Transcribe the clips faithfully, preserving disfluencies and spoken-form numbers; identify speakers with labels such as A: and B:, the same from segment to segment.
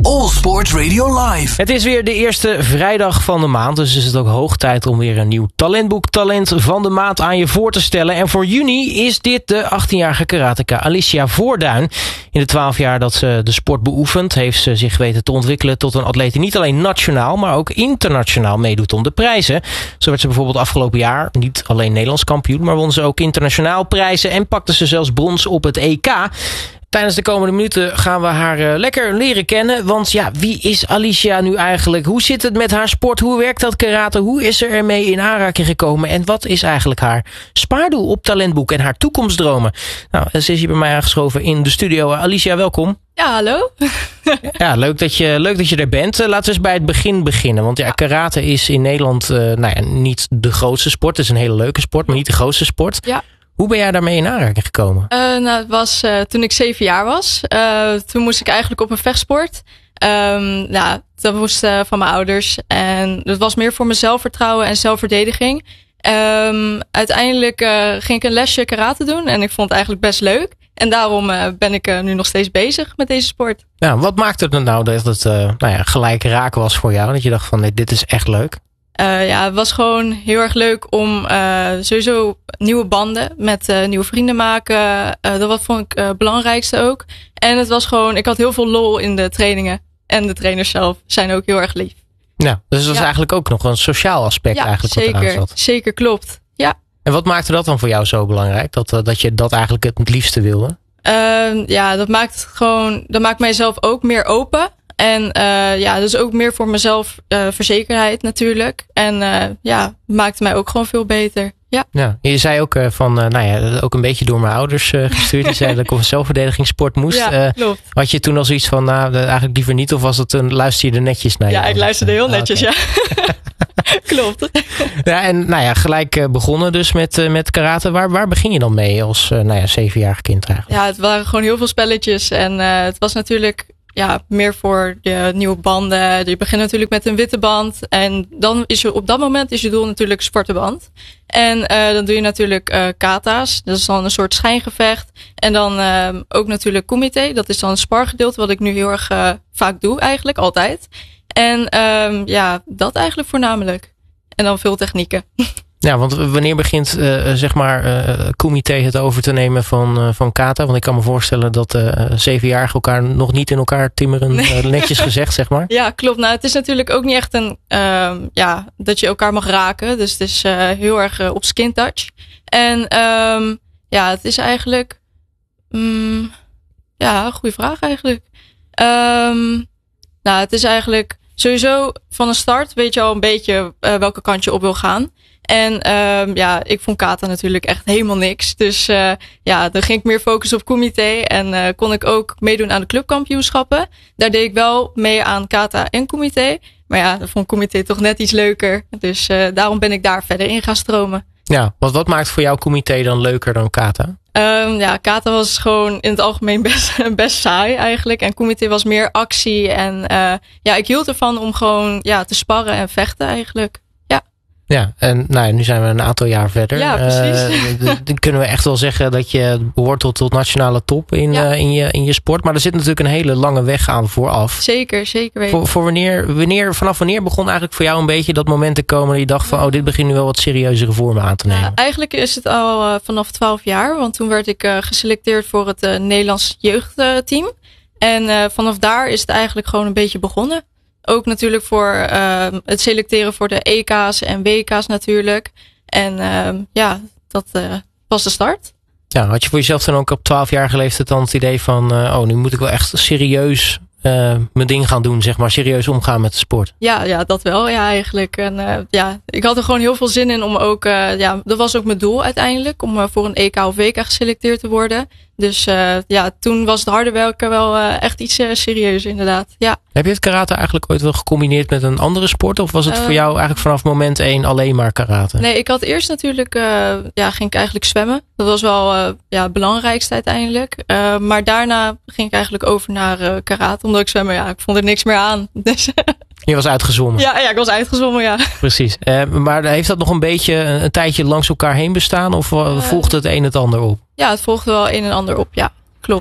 A: All Sports Radio Live.
B: Het is weer de eerste vrijdag van de maand, dus is het ook hoog tijd om weer een nieuw talentboek Talent van de Maand aan je voor te stellen. En voor juni is dit de achttienjarige karateka Alicia Voorduin. In de twaalf jaar dat ze de sport beoefent, heeft ze zich weten te ontwikkelen tot een atleet die niet alleen nationaal, maar ook internationaal meedoet om de prijzen. Zo werd ze bijvoorbeeld afgelopen jaar niet alleen Nederlands kampioen, maar won ze ook internationaal prijzen en pakte ze zelfs brons op het E K. Tijdens de komende minuten gaan we haar uh, lekker leren kennen. Want ja, wie is Alicia nu eigenlijk? Hoe zit het met haar sport? Hoe werkt dat karate? Hoe is ze ermee in aanraking gekomen? En wat is eigenlijk haar spaardoel op talentboek en haar toekomstdromen? Nou, ze is hier bij mij aangeschoven in de studio. Alicia, welkom.
C: Ja, hallo.
B: Ja, leuk dat je, leuk dat je er bent. Uh, laten we eens bij het begin beginnen. Want ja, karate is in Nederland uh, nou ja, niet de grootste sport. Het is een hele leuke sport, maar niet de grootste sport.
C: Ja.
B: Hoe ben jij daarmee in aanraking gekomen?
C: Uh, nou, het was uh, toen ik zeven jaar was. Uh, toen moest ik eigenlijk op een vechtsport. Um, nou, dat moest uh, van mijn ouders. En het was meer voor mijn zelfvertrouwen en zelfverdediging. Um, uiteindelijk uh, ging ik een lesje karate doen. En ik vond het eigenlijk best leuk. En daarom uh, ben ik uh, nu nog steeds bezig met deze sport.
B: Ja, wat maakte het nou dat het uh, nou ja, gelijk raak was voor jou? Dat je dacht van nee, dit is echt leuk.
C: Uh, ja, het was gewoon heel erg leuk om uh, sowieso nieuwe banden met uh, nieuwe vrienden maken. Uh, dat wat vond ik uh, het belangrijkste ook. En het was gewoon, ik had heel veel lol in de trainingen. En de trainers zelf zijn ook heel erg lief.
B: Ja, dus dat is ja. eigenlijk ook nog een sociaal aspect
C: ja,
B: eigenlijk
C: zeker,
B: wat eraan zat.
C: Zeker, klopt. Ja.
B: En wat maakte dat dan voor jou zo belangrijk? Dat, uh, dat je dat eigenlijk het liefste wilde?
C: Uh, ja, dat maakt het gewoon, dat maakt mijzelf ook meer open. En uh, ja, dus ook meer voor mezelf uh, verzekerheid natuurlijk. En uh, ja, maakte mij ook gewoon veel beter. Ja.
B: Ja, je zei ook uh, van, uh, nou ja, ook een beetje door mijn ouders uh, gestuurd. Die zeiden dat ik op een zelfverdedigingssport moest.
C: Ja,
B: uh,
C: klopt.
B: Had je toen al zoiets van, nou, eigenlijk liever niet? Of was het een, luister je er netjes naar?
C: Ja,
B: je
C: ik luisterde heel netjes,
B: okay.
C: ja. Klopt.
B: Ja, en nou ja, gelijk uh, begonnen dus met, uh, met karate. Waar, waar begin je dan mee als uh, nou ja, zevenjarig kind eigenlijk?
C: Ja, het waren gewoon heel veel spelletjes. En uh, het was natuurlijk... Ja, meer voor de nieuwe banden. Je begint natuurlijk met een witte band. En dan is je op dat moment is je doel natuurlijk zwarte band. En uh, dan doe je natuurlijk uh, kata's. Dat is dan een soort schijngevecht. En dan uh, ook natuurlijk kumite. Dat is dan een spargedeelte wat ik nu heel erg uh, vaak doe eigenlijk, altijd. En um, ja, dat eigenlijk voornamelijk. En dan veel technieken.
B: Ja, want wanneer begint uh, zeg maar uh, kumite het over te nemen van, uh, van kata? Want ik kan me voorstellen dat uh, zevenjarigen elkaar nog niet in elkaar timmeren, nee. uh, netjes gezegd, zeg maar.
C: Ja, klopt. Nou, het is natuurlijk ook niet echt een, uh, ja, dat je elkaar mag raken. Dus het is uh, heel erg uh, op skin touch. En um, ja, het is eigenlijk, um, ja, goede vraag eigenlijk. Um, nou, het is eigenlijk sowieso van een start weet je al een beetje uh, welke kant je op wil gaan. En um, ja, ik vond kata natuurlijk echt helemaal niks. Dus uh, ja, dan ging ik meer focussen op kumite. En uh, kon ik ook meedoen aan de clubkampioenschappen. Daar deed ik wel mee aan kata en kumite. Maar ja, dan vond ik kumite toch net iets leuker. Dus uh, daarom ben ik daar verder in gaan stromen.
B: Ja, wat, wat maakt voor jou kumite dan leuker dan kata?
C: Um, ja, kata was gewoon in het algemeen best, best saai eigenlijk. En kumite was meer actie. En uh, ja, ik hield ervan om gewoon ja, te sparren en vechten eigenlijk.
B: Ja, en nou, nu zijn we een aantal jaar verder.
C: Ja, precies.
B: Uh, dan kunnen we echt wel zeggen dat je behoort tot, tot nationale top in, ja. uh, in, je, in je sport. Maar er zit natuurlijk een hele lange weg aan vooraf.
C: Zeker, zeker weten.
B: Voor, voor wanneer, wanneer, vanaf wanneer begon eigenlijk voor jou een beetje dat moment te komen dat je dacht van, oh, dit begint nu wel wat serieuzere vormen aan te nemen?
C: Ja, eigenlijk is het al uh, vanaf twaalf jaar. Want toen werd ik uh, geselecteerd voor het uh, Nederlands jeugdteam. Uh, en uh, vanaf daar is het eigenlijk gewoon een beetje begonnen. Ook natuurlijk voor uh, het selecteren voor de E K's en W K's natuurlijk. En uh, ja, dat uh, was de start.
B: Ja, had je voor jezelf dan ook op twaalfjarige leeftijd dan het idee van, uh, oh, nu moet ik wel echt serieus uh, mijn ding gaan doen, zeg maar, serieus omgaan met de sport?
C: Ja, ja, dat wel, ja, eigenlijk. En uh, ja, ik had er gewoon heel veel zin in om ook, uh, ja, dat was ook mijn doel uiteindelijk, om uh, voor een E K of W K geselecteerd te worden. Dus uh, ja, toen was het harde werken wel uh, echt iets uh, serieus inderdaad, ja.
B: Heb je het karate eigenlijk ooit wel gecombineerd met een andere sport? Of was het uh, voor jou eigenlijk vanaf moment één alleen maar karate?
C: Nee, ik had eerst natuurlijk, uh, ja, ging ik eigenlijk zwemmen. Dat was wel uh, ja, het belangrijkste uiteindelijk. Uh, maar daarna ging ik eigenlijk over naar uh, karate. Omdat ik zwemmen, ja, ik vond er niks meer aan. Dus
B: je was uitgezwommen?
C: Ja, ja, ik was uitgezwommen, ja.
B: Precies. Uh, maar heeft dat nog een beetje een, een tijdje langs elkaar heen bestaan? Of uh, volgde het een het ander op?
C: Ja, het volgde wel een en ander op, ja. Klopt.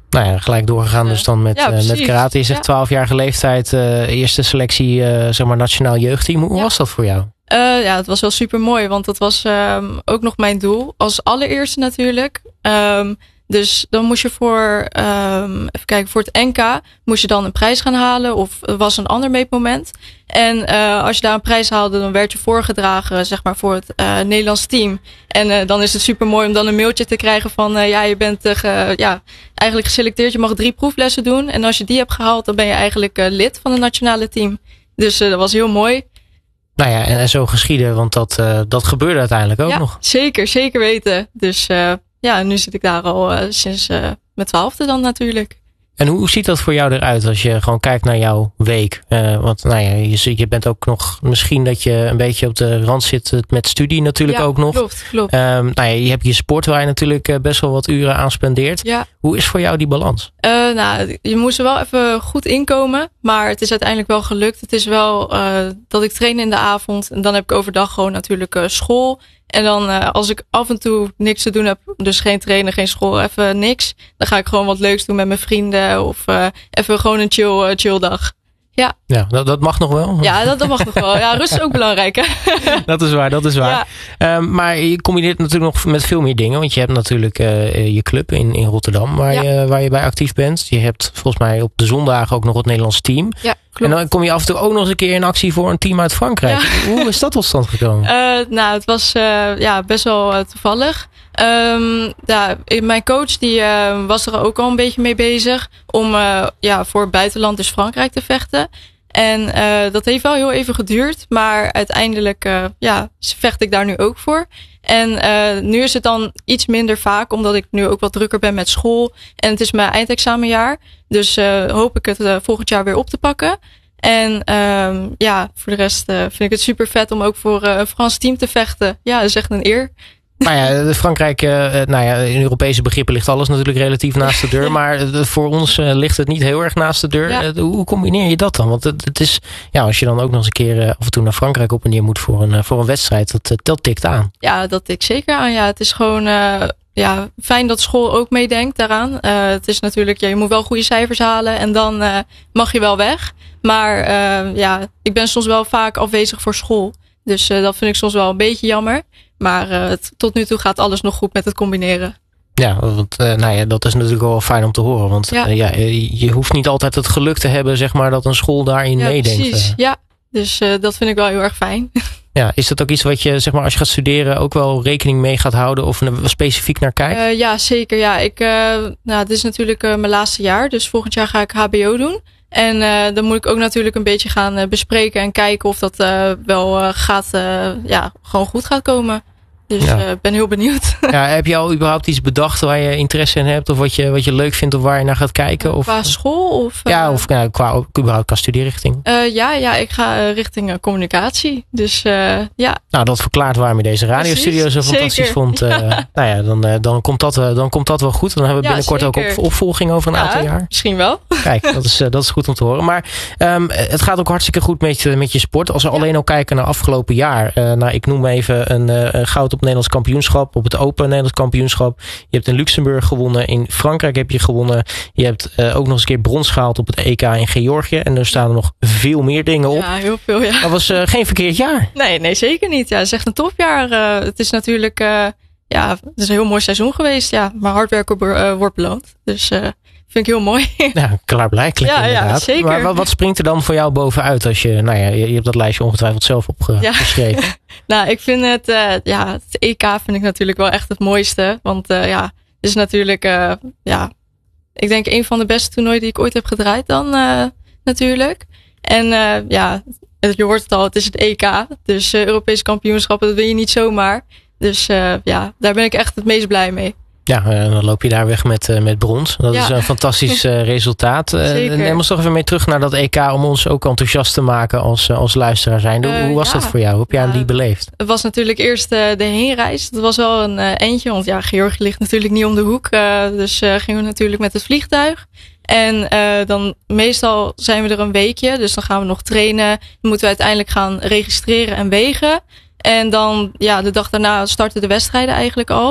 B: Nou ja, gelijk doorgegaan uh, dus dan met, ja, uh, met karate. Je zegt twaalfjarige ja. leeftijd, uh, eerste selectie, uh, zeg maar nationaal jeugdteam. Hoe ja. was dat voor jou?
C: Uh, ja, het was wel super mooi, want dat was um, ook nog mijn doel. Als allereerste natuurlijk. Um, dus dan moest je voor, um, even kijken, voor het N K moest je dan een prijs gaan halen. Of er was een ander meetmoment. En uh, als je daar een prijs haalde, dan werd je voorgedragen, zeg maar, voor het uh, Nederlands team. En uh, dan is het super mooi om dan een mailtje te krijgen van, uh, ja, je bent uh, ge, ja, eigenlijk geselecteerd. Je mag drie proeflessen doen. En als je die hebt gehaald, dan ben je eigenlijk uh, lid van het nationale team. Dus uh, dat was heel mooi.
B: Nou ja, en, en zo geschieden, want dat, uh, dat gebeurde uiteindelijk ook
C: ja,
B: nog.
C: Zeker, zeker weten. Dus uh, ja, nu zit ik daar al uh, sinds uh, mijn twaalfde dan natuurlijk.
B: En hoe, hoe ziet dat voor jou eruit als je gewoon kijkt naar jouw week? Uh, want nou ja, je, je bent ook nog misschien dat je een beetje op de rand zit met studie natuurlijk
C: ja,
B: ook nog.
C: Klopt, klopt.
B: Um, nou ja, je hebt je sport waar je natuurlijk uh, best wel wat uren aan spendeert.
C: Ja.
B: Hoe is voor jou die balans?
C: Uh, nou, je moest er wel even goed inkomen, maar het is uiteindelijk wel gelukt. Het is wel uh, dat ik train in de avond en dan heb ik overdag gewoon natuurlijk uh, school. En dan uh, als ik af en toe niks te doen heb, dus geen trainen, geen school, even niks. Dan ga ik gewoon wat leuks doen met mijn vrienden of uh, even gewoon een chill, uh, chill dag. Ja,
B: ja dat, dat mag nog wel.
C: Ja, dat, dat mag nog wel. Ja, rust is ook belangrijk, hè?
B: Dat is waar, dat is waar. Ja. Um, maar je combineert natuurlijk nog met veel meer dingen. Want je hebt natuurlijk uh, je club in, in Rotterdam waar, ja. je, waar je bij actief bent. Je hebt volgens mij op de zondagen ook nog het Nederlands team.
C: Ja, klopt.
B: En dan kom je af en toe ook nog eens een keer in actie voor een team uit Frankrijk. Ja. Hoe is dat tot stand gekomen?
C: Uh, nou, het was uh, ja, best wel uh, toevallig. Um, ja, mijn coach die uh, was er ook al een beetje mee bezig om uh, ja, voor het buitenland, dus Frankrijk, te vechten. En uh, dat heeft wel heel even geduurd, maar uiteindelijk uh, ja, vecht ik daar nu ook voor. En uh, nu is het dan iets minder vaak, omdat ik nu ook wat drukker ben met school. En het is mijn eindexamenjaar, dus uh, hoop ik het uh, volgend jaar weer op te pakken. En um, ja, voor de rest uh, vind ik het super vet om ook voor uh, een Frans team te vechten. Ja, dat is echt een eer.
B: Nou ja, Frankrijk, uh, nou ja, in Europese begrippen ligt alles natuurlijk relatief naast de deur. Maar uh, voor ons uh, ligt het niet heel erg naast de deur. Ja. Uh, hoe combineer je dat dan? Want het, het is, ja, als je dan ook nog eens een keer uh, af en toe naar Frankrijk op en neer moet voor een, uh, voor een wedstrijd, dat, uh, dat tikt aan.
C: Ja, dat tikt zeker aan. Ja, het is gewoon uh, ja, fijn dat school ook meedenkt daaraan. Uh, het is natuurlijk, ja, je moet wel goede cijfers halen en dan uh, mag je wel weg. Maar uh, ja, ik ben soms wel vaak afwezig voor school. Dus uh, dat vind ik soms wel een beetje jammer. Maar uh, het, tot nu toe gaat alles nog goed met het combineren.
B: Ja, want uh, nou ja, dat is natuurlijk wel fijn om te horen. Want ja. Uh, ja, je hoeft niet altijd het geluk te hebben, zeg maar, dat een school daarin
C: ja,
B: meedenkt.
C: Precies. Ja, dus uh, dat vind ik wel heel erg fijn.
B: Ja, is dat ook iets wat je, zeg maar, als je gaat studeren ook wel rekening mee gaat houden of er specifiek naar kijkt?
C: Uh, ja, zeker. Ja, ik, uh, nou, dit is natuurlijk uh, mijn laatste jaar. Dus volgend jaar ga ik H B O doen. En uh, dan moet ik ook natuurlijk een beetje gaan uh, bespreken en kijken of dat uh, wel uh, gaat, uh, ja, gewoon goed gaat komen. Dus ik ja. uh, ben heel benieuwd. Ja,
B: heb je al überhaupt iets bedacht waar je interesse in hebt? Of wat je, wat je leuk vindt of waar je naar gaat kijken? Of,
C: qua school? Of,
B: uh, ja, of nou, qua, überhaupt qua studierichting?
C: Uh, ja, ja, ik ga uh, richting uh, communicatie. Dus uh, ja.
B: Nou, dat verklaart waarom je deze radiostudio zo fantastisch Zeker. vond. Uh, ja. Nou ja, dan, uh, dan, komt dat, uh, dan komt dat wel goed. Dan hebben we binnenkort ja, ook op, opvolging over een ja, aantal jaar.
C: Misschien wel.
B: Kijk, dat is, uh, dat is goed om te horen. Maar um, het gaat ook hartstikke goed met je, met je sport. Als we ja. alleen al kijken naar afgelopen jaar. Uh, nou, ik noem even een uh, goud op Nederlands kampioenschap. Op het Open Nederlands kampioenschap. Je hebt in Luxemburg gewonnen. In Frankrijk heb je gewonnen. Je hebt uh, ook nog eens een keer brons gehaald op het E K in Georgië. En er staan er nog veel meer dingen op.
C: Ja, heel veel, ja.
B: Dat was uh, geen verkeerd jaar.
C: Nee, nee, zeker niet. Ja, het is echt een topjaar. Uh, het is natuurlijk, uh, ja, het is een heel mooi seizoen geweest. Ja, maar hard werken uh, wordt beloond. Dus uh, vind ik heel mooi.
B: Ja, klaarblijkelijk ja, inderdaad.
C: Ja, zeker.
B: Maar wat, wat springt er dan voor jou bovenuit als je, nou ja, je, je hebt dat lijstje ongetwijfeld zelf opgeschreven. Ja.
C: Nou, ik vind het, uh, ja, het E K vind ik natuurlijk wel echt het mooiste. Want uh, ja, het is natuurlijk, uh, ja, ik denk een van de beste toernooien die ik ooit heb gedraaid dan uh, natuurlijk. En uh, ja, je hoort het al, het is het E K. Dus uh, Europese kampioenschappen, dat win je niet zomaar. Dus uh, ja, daar ben ik echt het meest blij mee.
B: Ja, en dan loop je daar weg met, uh, met brons. Dat ja. is een fantastisch uh, resultaat. Uh, neem ons toch even mee terug naar dat E K om ons ook enthousiast te maken als, uh, als luisteraar zijn. Uh, Hoe was ja. dat voor jou? Hoe heb jij uh, die beleefd?
C: Het was natuurlijk eerst uh, de heenreis. Dat was wel een uh, eentje, want ja, Georgië ligt natuurlijk niet om de hoek. Uh, dus uh, gingen we natuurlijk met het vliegtuig. En uh, dan meestal zijn we er een weekje. Dus dan gaan we nog trainen. Dan moeten we uiteindelijk gaan registreren en wegen. En dan, ja, de dag daarna starten de wedstrijden eigenlijk al.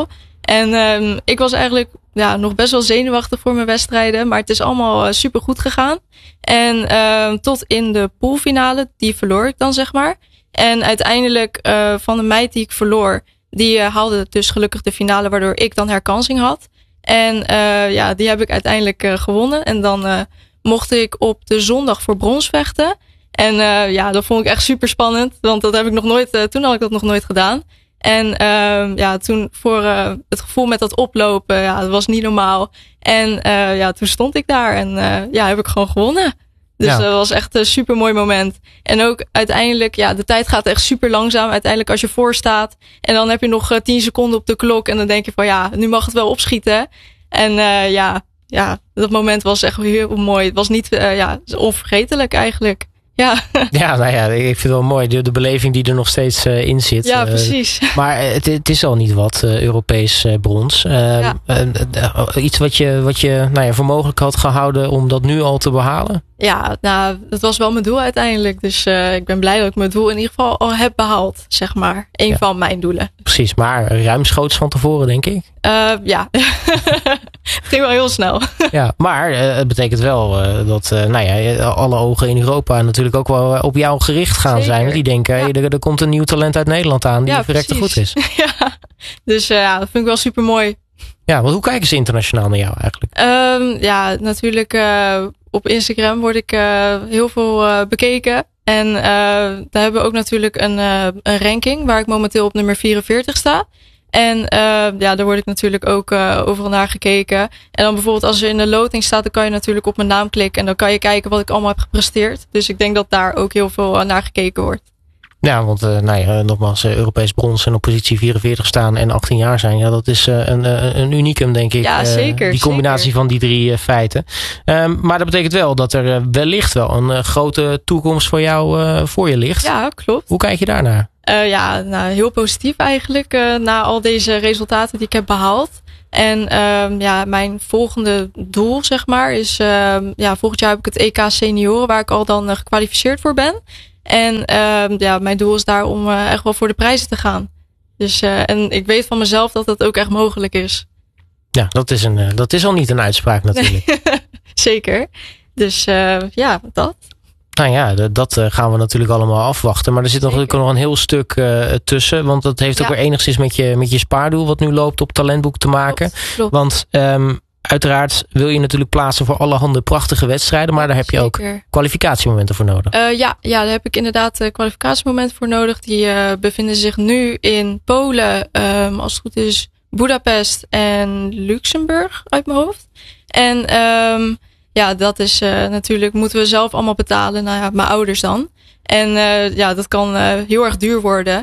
C: En um, ik was eigenlijk ja, nog best wel zenuwachtig voor mijn wedstrijden. Maar het is allemaal uh, super goed gegaan. En uh, tot in de poolfinale, die verloor ik dan zeg maar. En uiteindelijk uh, van de meid die ik verloor, die uh, haalde dus gelukkig de finale, waardoor ik dan herkansing had. En uh, ja, die heb ik uiteindelijk uh, gewonnen. En dan uh, mocht ik op de zondag voor brons vechten. En uh, ja, dat vond ik echt super spannend. Want dat heb ik nog nooit, uh, toen had ik dat nog nooit gedaan. En uh, ja, toen voor uh, het gevoel met dat oplopen, ja, dat was niet normaal. En uh, ja, toen stond ik daar en uh, ja, heb ik gewoon gewonnen. Dus ja. Dat was echt een super mooi moment. En ook uiteindelijk, ja, de tijd gaat echt super langzaam. Uiteindelijk als je voor staat en dan heb je nog uh, tien seconden op de klok. En dan denk je van ja, nu mag het wel opschieten. En uh, ja, ja, dat moment was echt heel mooi. Het was niet, uh, ja, onvergetelijk eigenlijk. Ja.
B: Ja, nou ja, ik vind het wel mooi. De, de beleving die er nog steeds uh, in zit.
C: Ja, precies.
B: Uh, maar het, het is al niet wat, uh, Europees uh, brons. Uh,
C: ja.
B: uh, uh, iets wat je, wat je nou ja, voor mogelijk had gehouden om dat nu al te behalen?
C: Ja, nou, dat was wel mijn doel uiteindelijk. Dus uh, ik ben blij dat ik mijn doel in ieder geval al heb behaald, zeg maar. Eén ja. van mijn doelen.
B: Precies, maar ruimschoots van tevoren, denk ik.
C: Uh, ja, het ging wel heel snel.
B: Ja, maar uh, het betekent wel uh, dat uh, nou ja, alle ogen in Europa natuurlijk ook wel op jou gericht gaan Zeker. zijn. Die denken, ja. hey, er, er komt een nieuw talent uit Nederland aan die ja, verrekte goed is.
C: Ja, dus uh, ja, dat vind ik wel super mooi.
B: Ja, want hoe kijken ze internationaal naar jou eigenlijk?
C: Um, ja, natuurlijk uh, op Instagram word ik uh, heel veel uh, bekeken. En uh, daar hebben we ook natuurlijk een, uh, een ranking waar ik momenteel op nummer vierenveertig sta. En uh, ja, daar word ik natuurlijk ook uh, overal naar gekeken. En dan bijvoorbeeld als er in de loting staat, dan kan je natuurlijk op mijn naam klikken. En dan kan je kijken wat ik allemaal heb gepresteerd. Dus ik denk dat daar ook heel veel uh, naar gekeken wordt.
B: Ja, want uh, nou ja, nogmaals, uh, Europees brons en op positie vierenveertig staan en achttien jaar zijn. Ja, dat is uh, een, uh, een unicum, denk ik.
C: Ja, zeker.
B: Uh, die combinatie
C: zeker.
B: van die drie uh, feiten. Um, maar dat betekent wel dat er uh, wellicht wel een uh, grote toekomst voor jou uh, voor je ligt.
C: Ja, klopt.
B: Hoe kijk je daarnaar?
C: Uh, ja, nou, heel positief eigenlijk. Uh, na al deze resultaten die ik heb behaald. En uh, ja, mijn volgende doel, zeg maar, is uh, ja, volgend jaar heb ik het E K senioren, waar ik al dan uh, gekwalificeerd voor ben. En uh, ja, mijn doel is daar om uh, echt wel voor de prijzen te gaan. Dus uh, en ik weet van mezelf dat dat ook echt mogelijk is.
B: Ja, dat is een, uh, dat is al niet een uitspraak natuurlijk.
C: Nee. Zeker. Dus uh, ja, dat.
B: Nou ja, dat gaan we natuurlijk allemaal afwachten. Maar er zit natuurlijk nog een heel stuk uh, tussen. Want dat heeft ook ja. weer enigszins met je, met je spaardoel wat nu loopt op Talentboek te maken.
C: Klopt, klopt.
B: Want um, uiteraard wil je natuurlijk plaatsen voor allerhande prachtige wedstrijden. Maar daar heb je
C: Zeker.
B: ook kwalificatiemomenten voor nodig.
C: Uh, ja, ja, daar heb ik inderdaad uh, kwalificatiemomenten voor nodig. Die uh, bevinden zich nu in Polen, um, als het goed is, Budapest en Luxemburg uit mijn hoofd. En um, ja, dat is uh, natuurlijk, moeten we zelf allemaal betalen. Nou ja, mijn ouders dan. En uh, ja, dat kan uh, heel erg duur worden.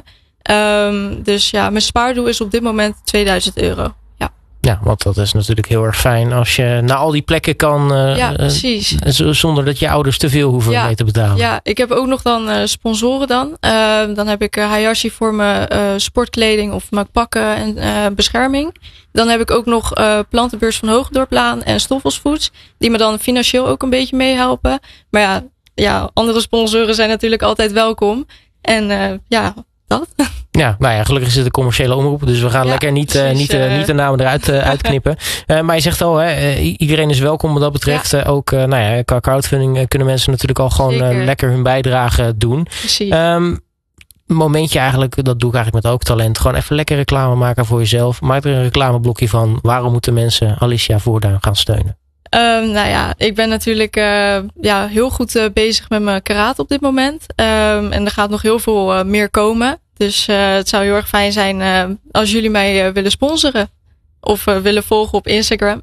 C: Um, dus ja, mijn spaardoel is op dit moment tweeduizend euro. Ja.
B: Ja, want dat is natuurlijk heel erg fijn als je naar al die plekken kan. Uh,
C: ja, precies.
B: Uh, zonder dat je ouders te veel hoeven
C: ja,
B: mee te betalen.
C: Ja, ik heb ook nog dan uh, sponsoren dan. Uh, dan heb ik uh, Hayashi voor mijn uh, sportkleding of mijn pakken en uh, bescherming. Dan heb ik ook nog uh, Plantenbeurs van Hoogdorplaan en Stoffels Foods. Die me dan financieel ook een beetje meehelpen. Maar ja, ja, andere sponsoren zijn natuurlijk altijd welkom. En uh, ja, dat.
B: Ja, nou ja, gelukkig is het een commerciële omroep. Dus we gaan ja, lekker niet, precies, uh, niet, uh, niet de namen eruit uh, uitknippen. Uh, maar je zegt al, hè, uh, iedereen is welkom wat dat betreft. Ja. Uh, ook uh, nou ja, qua crowdfunding uh, kunnen mensen natuurlijk al gewoon uh, lekker hun bijdrage doen.
C: Precies.
B: Um, momentje eigenlijk, dat doe ik eigenlijk met Ook Talent. Gewoon even lekker reclame maken voor jezelf. Maak er een reclameblokje van. Waarom moeten mensen Alicia Voorduin gaan steunen?
C: Um, nou ja, ik ben natuurlijk uh, ja, heel goed uh, bezig met mijn karate op dit moment. Um, en er gaat nog heel veel uh, meer komen. Dus uh, het zou heel erg fijn zijn uh, als jullie mij uh, willen sponsoren. Of uh, willen volgen op Instagram.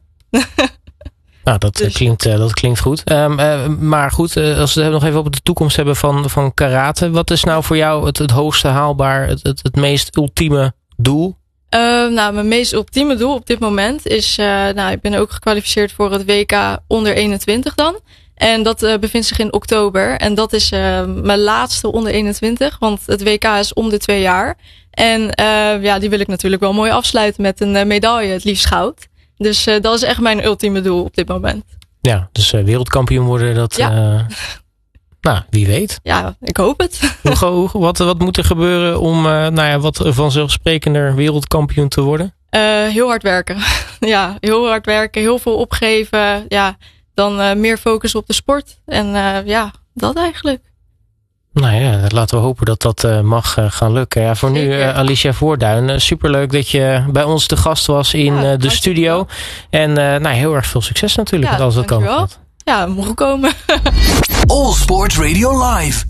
B: Nou, dat,
C: dus.
B: klinkt, uh, dat klinkt goed. Um, uh, maar goed, uh, als we het nog even op de toekomst hebben van, van karate. Wat is nou voor jou het, het hoogste haalbaar, het, het, het meest ultieme doel?
C: Uh, nou, mijn meest ultieme doel op dit moment is... Uh, nou, ik ben ook gekwalificeerd voor het W K onder eenentwintig dan. En dat uh, bevindt zich in oktober. En dat is uh, mijn laatste onder eenentwintig. Want het W K is om de twee jaar. En uh, ja, die wil ik natuurlijk wel mooi afsluiten met een uh, medaille, het liefst goud. Dus uh, dat is echt mijn ultieme doel op dit moment.
B: Ja, dus uh, wereldkampioen worden, dat...
C: Ja.
B: Uh, nou, wie weet.
C: Ja, ik hoop het.
B: Hoe, wat, wat moet er gebeuren om uh, nou ja, wat vanzelfsprekender wereldkampioen te worden?
C: Uh, heel hard werken. ja, heel hard werken. Heel veel opgeven. Ja, dan uh, meer focus op de sport. En uh, ja, dat eigenlijk.
B: Nou ja, laten we hopen dat dat uh, mag uh, gaan lukken. Ja, voor Zeker. nu, uh, Alicia Voorduin. Uh, superleuk dat je bij ons te gast was in ja, uh, de studio. En uh, nou, heel erg veel succes natuurlijk. Ja, met alles wat komen gaat.
C: Ja, mogen komen.
A: All Sports Radio Live.